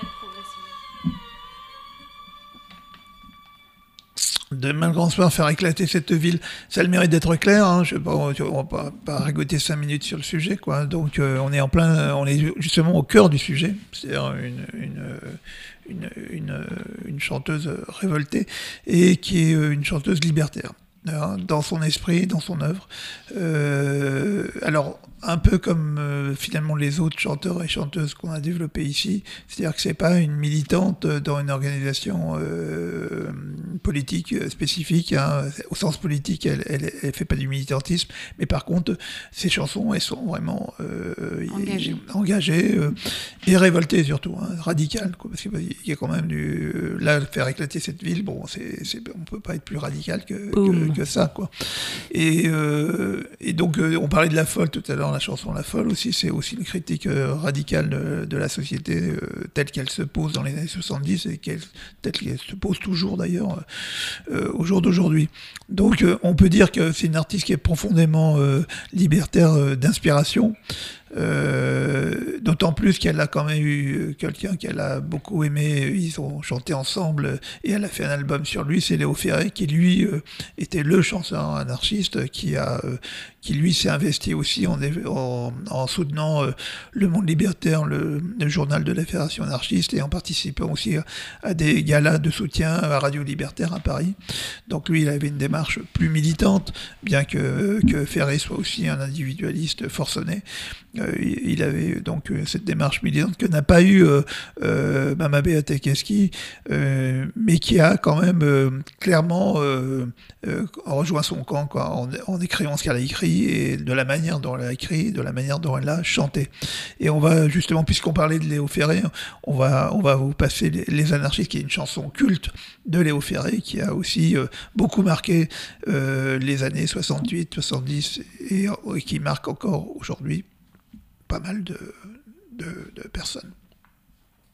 disparaître progressivement. De main grand soir, faire éclater cette ville, ça a le mérite d'être clair. Hein. On va pas ragoter 5 minutes sur le sujet, quoi. Donc on est justement au cœur du sujet, c'est-à-dire une chanteuse révoltée et qui est une chanteuse libertaire. Dans son esprit, dans son œuvre. Alors, un peu comme finalement les autres chanteurs et chanteuses qu'on a développés ici, c'est-à-dire que c'est pas une militante dans une organisation politique spécifique, hein. Au sens politique, elle fait pas du militantisme, mais par contre, ses chansons, elles sont vraiment engagées et révoltées surtout, hein, radicales, quoi, parce qu'il y a quand même là, faire éclater cette ville, bon, on peut pas être plus radical que ça, quoi. Et donc, on parlait de La Folle tout à l'heure, la chanson La Folle aussi, c'est aussi une critique radicale de la société telle qu'elle se pose dans les années 70 et telle qu'elle se pose toujours d'ailleurs au jour d'aujourd'hui. Donc, on peut dire que c'est une artiste qui est profondément libertaire d'inspiration. D'autant plus qu'elle a quand même eu quelqu'un qu'elle a beaucoup aimé, ils ont chanté ensemble et elle a fait un album sur lui, c'est Léo Ferré qui lui était le chanteur anarchiste qui lui s'est investi aussi en soutenant le Monde Libertaire, le journal de la Fédération anarchiste, et en participant aussi à des galas de soutien à Radio Libertaire à Paris. Donc lui, il avait une démarche plus militante, bien que Ferré soit aussi un individualiste forcené. Il avait donc cette démarche militante que n'a pas eu Mama Beate Keski, mais qui a quand même clairement rejoint son camp, quoi, en écrivant ce qu'elle a écrit et de la manière dont elle a écrit, de la manière dont elle a chanté. Et on va justement, puisqu'on parlait de Léo Ferré, on va vous passer Les Anarchistes, qui est une chanson culte de Léo Ferré, qui a aussi beaucoup marqué les années 68, 70 et qui marque encore aujourd'hui pas mal de personnes.